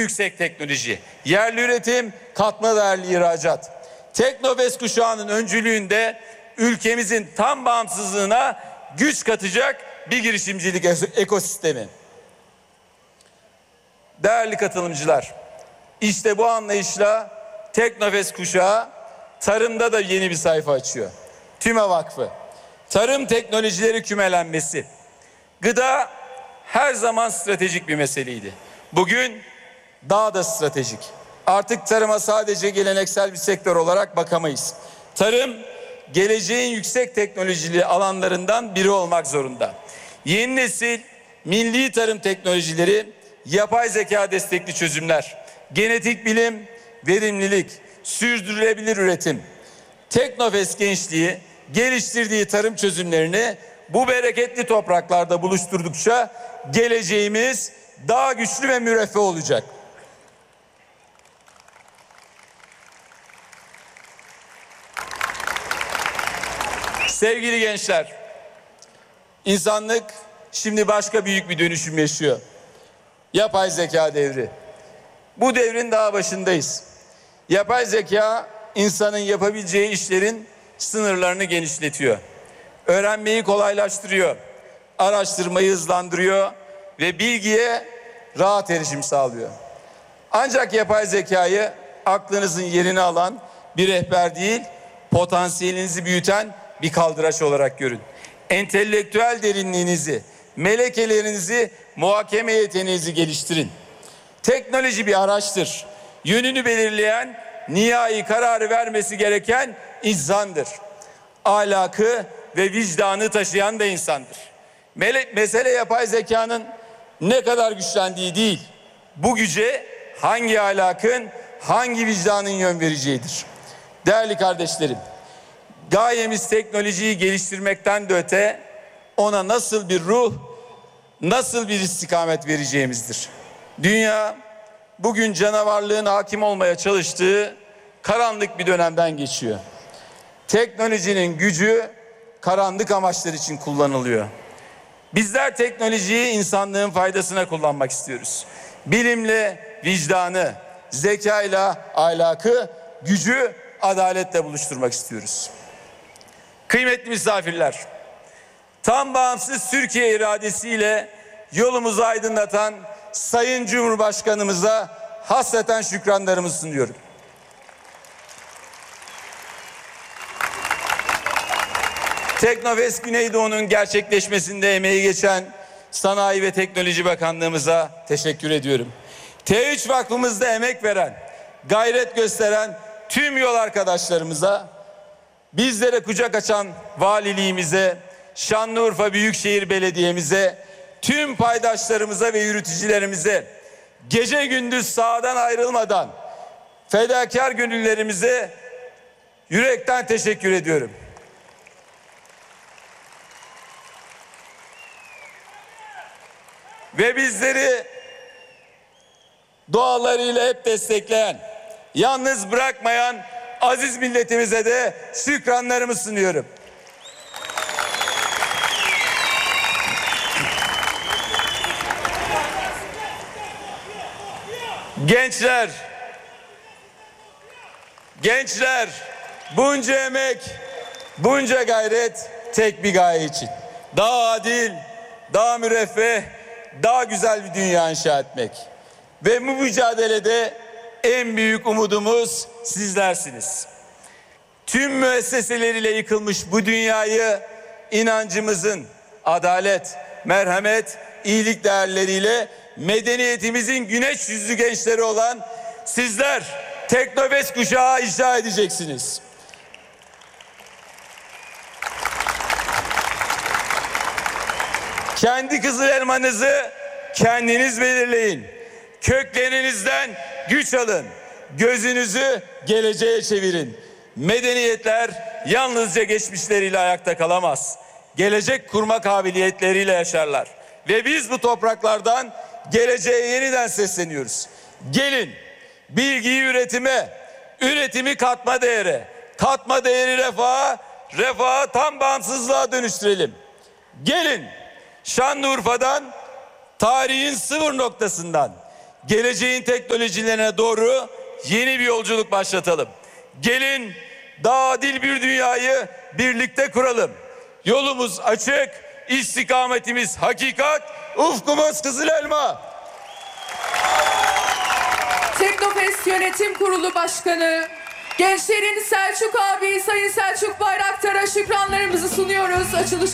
yüksek teknoloji, yerli üretim, katma değerli ihracat. Teknofest kuşağının öncülüğünde ülkemizin tam bağımsızlığına güç katacak bir girişimcilik ekosistemi. Değerli katılımcılar, işte bu anlayışla Teknofest kuşağı tarımda da yeni bir sayfa açıyor. TÜME Vakfı, tarım teknolojileri kümelenmesi. Gıda her zaman stratejik bir meseleydi. Bugün daha da stratejik. Artık tarıma sadece geleneksel bir sektör olarak bakamayız. Tarım, geleceğin yüksek teknolojili alanlarından biri olmak zorunda. Yeni nesil milli tarım teknolojileri, yapay zeka destekli çözümler, genetik bilim, verimlilik, sürdürülebilir üretim. Teknofest gençliği geliştirdiği tarım çözümlerini bu bereketli topraklarda buluşturdukça geleceğimiz daha güçlü ve müreffeh olacak. Sevgili gençler, insanlık şimdi başka büyük bir dönüşüm yaşıyor. Yapay zeka devri. Bu devrin daha başındayız. Yapay zeka insanın yapabileceği işlerin sınırlarını genişletiyor. Öğrenmeyi kolaylaştırıyor. Araştırmayı hızlandırıyor ve bilgiye rahat erişim sağlıyor. Ancak yapay zekayı aklınızın yerini alan bir rehber değil, potansiyelinizi büyüten bir kaldıraç olarak görün. Entelektüel derinliğinizi, melekelerinizi, muhakeme yeteneğinizi geliştirin. Teknoloji bir araçtır. Yönünü belirleyen, nihai kararı vermesi gereken insandır. Ahlakı ve vicdanı taşıyan da insandır. Mesele yapay zekanın ne kadar güçlendiği değil, bu güce hangi ahlakın, hangi vicdanın yön vereceğidir. Değerli kardeşlerim, gayemiz teknolojiyi geliştirmekten de öte ona nasıl bir ruh, nasıl bir istikamet vereceğimizdir. Dünya bugün canavarlığın hakim olmaya çalıştığı karanlık bir dönemden geçiyor. Teknolojinin gücü karanlık amaçlar için kullanılıyor. Bizler teknolojiyi insanlığın faydasına kullanmak istiyoruz. Bilimle vicdanı, zekayla ahlakı, gücü adaletle buluşturmak istiyoruz. Kıymetli misafirler, tam bağımsız Türkiye iradesiyle yolumuzu aydınlatan Sayın Cumhurbaşkanımıza hasreten şükranlarımı sunuyorum. Teknofest Güneydoğu'nun gerçekleşmesinde emeği geçen Sanayi ve Teknoloji Bakanlığımıza teşekkür ediyorum. T3 Vakfımızda emek veren, gayret gösteren tüm yol arkadaşlarımıza, bizlere kucak açan valiliğimize, Şanlıurfa Büyükşehir Belediye'mize, tüm paydaşlarımıza ve yürütücülerimize, gece gündüz sahadan ayrılmadan fedakar gönüllerimize yürekten teşekkür ediyorum. Ve bizleri dualarıyla hep destekleyen, yalnız bırakmayan aziz milletimize de şükranlarımı sunuyorum. Gençler, bunca emek, bunca gayret tek bir gaye için. Daha adil, daha müreffeh, daha güzel bir dünya inşa etmek. Ve bu mücadelede en büyük umudumuz sizlersiniz. Tüm müesseseleriyle yıkılmış bu dünyayı inancımızın, adalet, merhamet, iyilik değerleriyle medeniyetimizin güneş yüzlü gençleri olan sizler Teknofest kuşağı inşa edeceksiniz. Kendi kızıl elmanızı kendiniz belirleyin. Köklerinizden güç alın. Gözünüzü geleceğe çevirin. Medeniyetler yalnızca geçmişleriyle ayakta kalamaz. Gelecek kurma kabiliyetleriyle yaşarlar. Ve biz bu topraklardan geleceğe yeniden sesleniyoruz. Gelin bilgiyi üretime, üretimi katma değere, katma değeri refaha, refahı tam bağımsızlığa dönüştürelim. Gelin Şanlıurfa'dan, tarihin sıfır noktasından, geleceğin teknolojilerine doğru yeni bir yolculuk başlatalım. Gelin daha adil bir dünyayı birlikte kuralım. Yolumuz açık, istikametimiz hakikat, ufkumuz kızıl elma. Teknofest Yönetim Kurulu Başkanı, Gençlerin Selçuk abi Sayın Selçuk Bayraktar'a şükranlarımızı sunuyoruz. Açılış